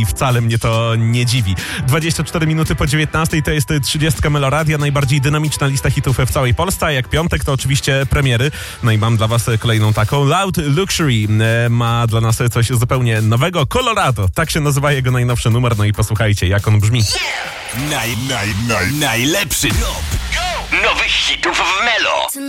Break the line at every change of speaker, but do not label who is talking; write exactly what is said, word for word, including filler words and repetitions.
i wcale mnie to nie dziwi. dwadzieścia cztery minuty po dziewiętnastej to jest trzydziestka Meloradia, najbardziej dynamiczna lista hitów w całej Polsce, a jak piątek to oczywiście premiery. No i mam dla was kolejną taką. Loud Luxury ma dla nas coś zupełnie nowego. Colorado, tak się nazywa jego najnowszy numer, no i posłuchajcie, jak on brzmi.
Naj, naj, naj, najlepszy top nowych hitów w Melo.